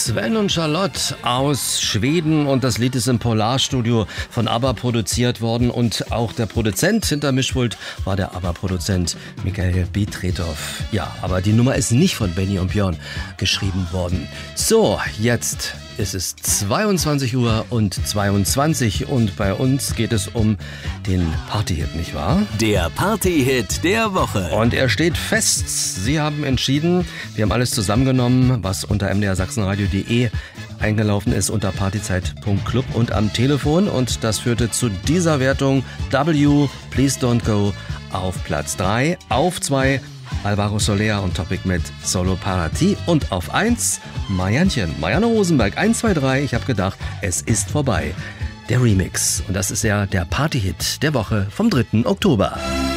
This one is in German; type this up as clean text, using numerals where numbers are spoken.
Sven und Charlotte aus Schweden und das Lied ist im Polarstudio von ABBA produziert worden und auch der Produzent hinter Mischpult war der ABBA-Produzent Michael Betretov. Ja, aber die Nummer ist nicht von Benny und Björn geschrieben worden. So, jetzt ist es 22 Uhr und 22 und bei uns geht es um den Partyhit, nicht wahr? Der Partyhit der Woche. Und er steht fest. Sie haben entschieden, wir haben alles zusammengenommen, was unter mdrsachsenradio.de eingelaufen ist unter partyzeit.club und am Telefon. Und das führte zu dieser Wertung W, Please Don't Go auf Platz 3, auf 2 Alvaro Soler und Topic mit Solo Parati und auf 1 Marianne Rosenberg, 1, 2, 3, ich habe gedacht, es ist vorbei. Der Remix und das ist ja der Partyhit der Woche vom 3. Oktober.